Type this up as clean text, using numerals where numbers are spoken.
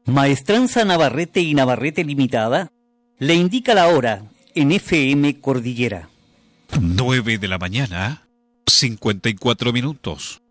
Maestranza Navarrete y Navarrete Limitada le indica la hora en FM Cordillera. 9 de la mañana, 54 minutos.